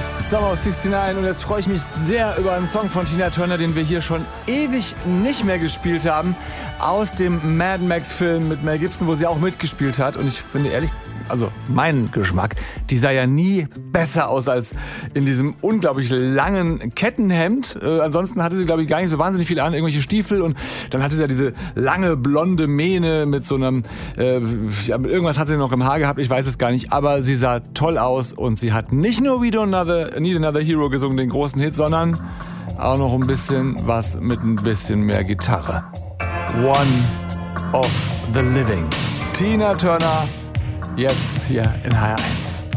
Summer of 69 und jetzt freue ich mich sehr über einen Song von Tina Turner, den wir hier schon ewig nicht mehr gespielt haben, aus dem Mad Max Film mit Mel Gibson, wo sie auch mitgespielt hat und ich finde ehrlich, also mein Geschmack, die sah ja nie besser aus als in diesem unglaublich langen Kettenhemd. Ansonsten hatte sie, glaube ich, gar nicht so wahnsinnig viel an, irgendwelche Stiefel und dann hatte sie ja diese lange blonde Mähne mit so einem, irgendwas hat sie noch im Haar gehabt, ich weiß es gar nicht, aber sie sah toll aus und sie hat nicht nur We Don't Need Another Hero gesungen, den großen Hit, sondern auch noch ein bisschen was mit ein bisschen mehr Gitarre. One of the Living. Tina Turner. Jetzt hier in HR1.